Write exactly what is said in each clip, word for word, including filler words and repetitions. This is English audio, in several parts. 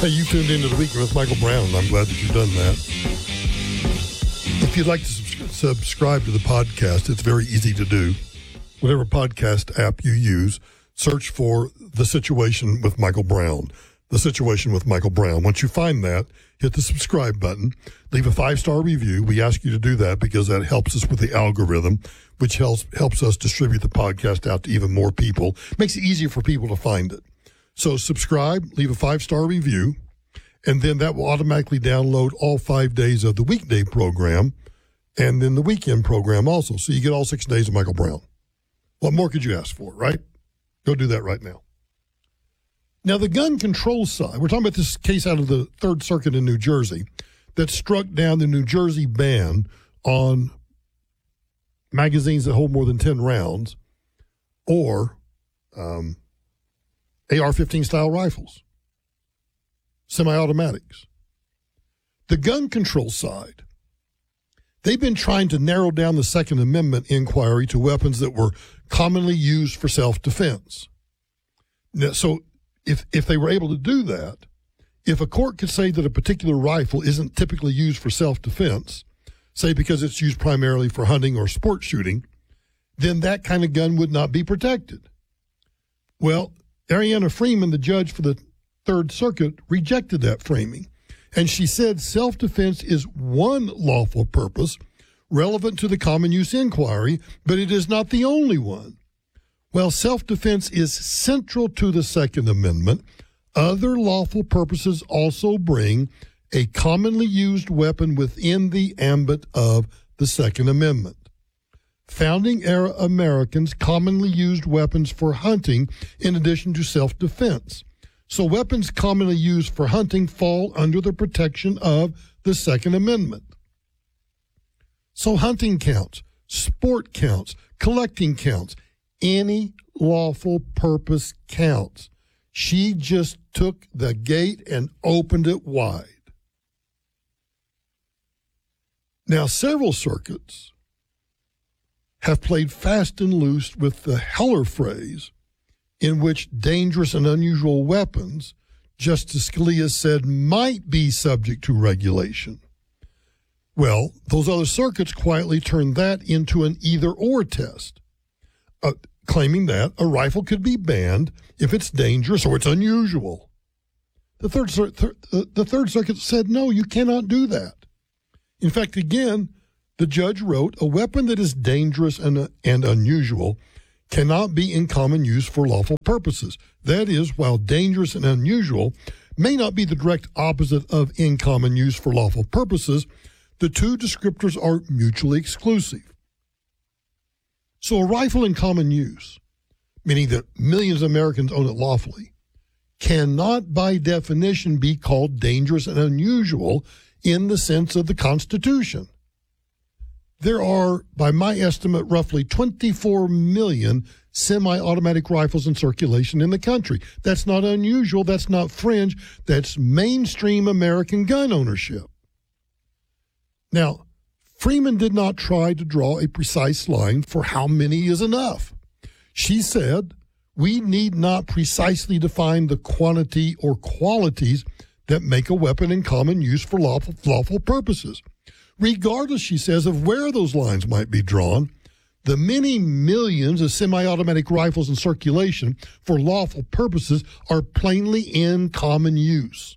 Hey, you tuned into The Weekend with Michael Brown, and I'm glad that you've done that. If you'd like to sub- subscribe to the podcast, it's very easy to do. Whatever podcast app you use, search for The Situation with Michael Brown. The Situation with Michael Brown. Once you find that, hit the subscribe button. Leave a five-star review. We ask you to do that because that helps us with the algorithm, which helps helps us distribute the podcast out to even more people. Makes it easier for people to find it. So subscribe, leave a five-star review, and then that will automatically download all five days of the weekday program and then the weekend program also. So you get all six days of Michael Brown. What more could you ask for, right? Go do that right now. Now, the gun control side, we're talking about this case out of the Third Circuit in New Jersey that struck down the New Jersey ban on magazines that hold more than ten rounds or um, A R fifteen style rifles, semi-automatics. The gun control side, they've been trying to narrow down the Second Amendment inquiry to weapons that were commonly used for self-defense. Now, so if if they were able to do that, if a court could say that a particular rifle isn't typically used for self-defense, say because it's used primarily for hunting or sport shooting, then that kind of gun would not be protected. Well, Ariana Freeman, the judge for the Third Circuit, rejected that framing. And she said self-defense is one lawful purpose relevant to the common use inquiry, but it is not the only one. Well, self-defense is central to the Second Amendment. Other lawful purposes also bring a commonly used weapon within the ambit of the Second Amendment. Founding-era Americans commonly used weapons for hunting in addition to self-defense. So weapons commonly used for hunting fall under the protection of the Second Amendment. So hunting counts, sport counts, collecting counts. Any lawful purpose counts. She just took the gate and opened it wide. Now, several circuits have played fast and loose with the Heller phrase in which dangerous and unusual weapons, Justice Scalia said, might be subject to regulation. Well, those other circuits quietly turned that into an either-or test, uh, claiming that a rifle could be banned if it's dangerous or it's unusual. The third, th- the Third Circuit said, no, you cannot do that. In fact, again, the judge wrote, a weapon that is dangerous and, and unusual cannot be in common use for lawful purposes. That is, while dangerous and unusual may not be the direct opposite of in common use for lawful purposes, the two descriptors are mutually exclusive. So a rifle in common use, meaning that millions of Americans own it lawfully, cannot by definition be called dangerous and unusual in the sense of the Constitution. There are, by my estimate, roughly twenty-four million semi-automatic rifles in circulation in the country. That's not unusual. That's not fringe. That's mainstream American gun ownership. Now, Freeman did not try to draw a precise line for how many is enough. She said, we need not precisely define the quantity or qualities that make a weapon in common use for lawful, lawful purposes. Regardless, she says, of where those lines might be drawn, the many millions of semi-automatic rifles in circulation for lawful purposes are plainly in common use.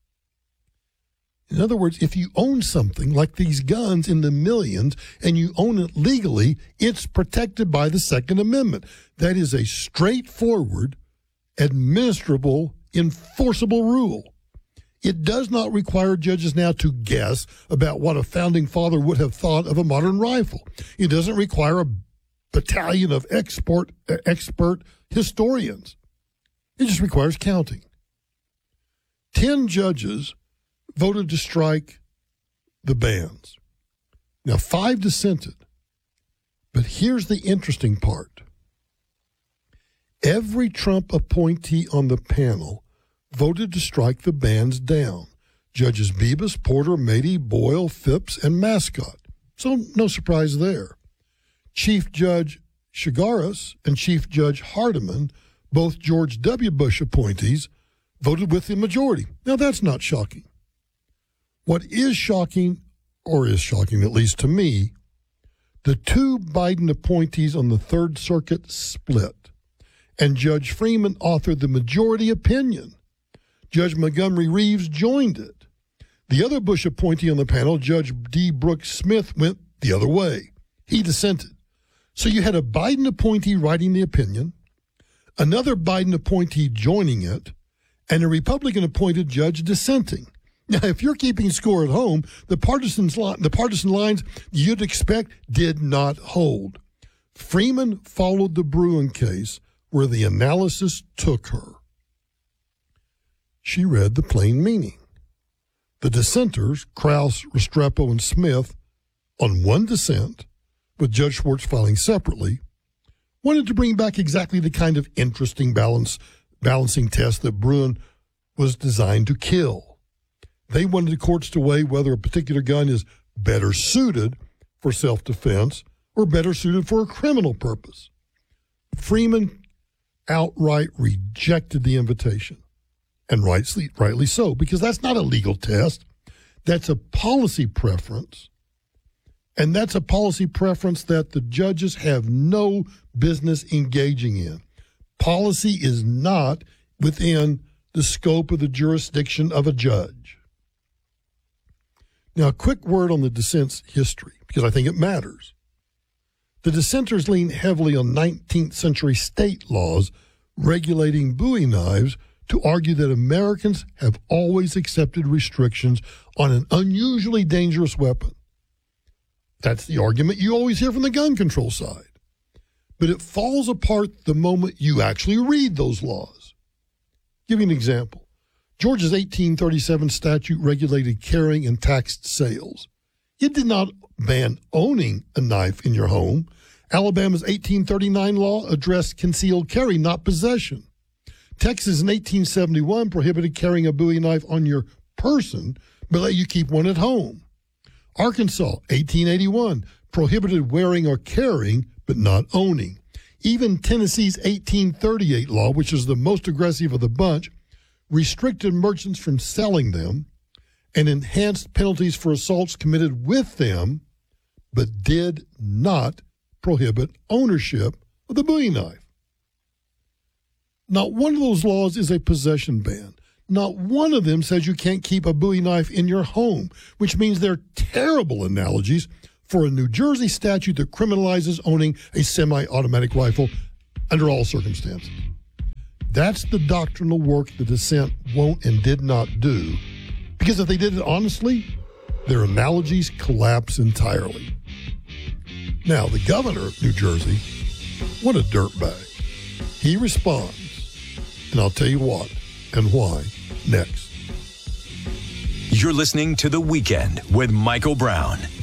In other words, if you own something like these guns in the millions and you own it legally, it's protected by the Second Amendment. That is a straightforward, administrable, enforceable rule. It does not require judges now to guess about what a founding father would have thought of a modern rifle. It doesn't require a battalion of expert, expert historians. It just requires counting. Ten judges voted to strike the bans. Now, five dissented. But here's the interesting part. Every Trump appointee on the panel voted to strike the bans down. Judges Bibas, Porter, Mady, Boyle, Phipps, and Mascot. So no surprise there. Chief Judge Chigaris and Chief Judge Hardiman, both George W. Bush appointees, voted with the majority. Now, that's not shocking. What is shocking, or is shocking at least to me, the two Biden appointees on the Third Circuit split, and Judge Freeman authored the majority opinion. Judge Montgomery Reeves joined it. The other Bush appointee on the panel, Judge D. Brooks Smith, went the other way. He dissented. So you had a Biden appointee writing the opinion, another Biden appointee joining it, and a Republican-appointed judge dissenting. Now, if you're keeping score at home, the partisans, the partisan lines you'd expect did not hold. Freeman followed the Bruen case where the analysis took her. She read the plain meaning. The dissenters, Krause, Restrepo, and Smith, on one dissent, with Judge Schwartz filing separately, wanted to bring back exactly the kind of interesting balance, balancing test that Bruen was designed to kill. They wanted the courts to weigh whether a particular gun is better suited for self-defense or better suited for a criminal purpose. Freeman outright rejected the invitation, and rightly, rightly so, because that's not a legal test. That's a policy preference, and that's a policy preference that the judges have no business engaging in. Policy is not within the scope of the jurisdiction of a judge. Now, a quick word on the dissent's history, because I think it matters. The dissenters lean heavily on nineteenth century state laws regulating Bowie knives to argue that Americans have always accepted restrictions on an unusually dangerous weapon. That's the argument you always hear from the gun control side. But it falls apart the moment you actually read those laws. Give you an example. Georgia's eighteen thirty-seven statute regulated carrying and taxed sales. It did not ban owning a knife in your home. Alabama's eighteen thirty-nine law addressed concealed carry, not possession. Texas in eighteen seventy-one prohibited carrying a Bowie knife on your person, but let you keep one at home. Arkansas, eighteen eighty-one, prohibited wearing or carrying, but not owning. Even Tennessee's eighteen thirty-eight law, which is the most aggressive of the bunch, restricted merchants from selling them and enhanced penalties for assaults committed with them, but did not prohibit ownership of the Bowie knife. Not one of those laws is a possession ban. Not one of them says you can't keep a Bowie knife in your home, which means they're terrible analogies for a New Jersey statute that criminalizes owning a semi-automatic rifle under all circumstances. That's the doctrinal work the dissent won't and did not do, because if they did it honestly, their analogies collapse entirely. Now, the governor of New Jersey, what a dirtbag. He responds, and I'll tell you what and why next. You're listening to The Weekend with Michael Brown.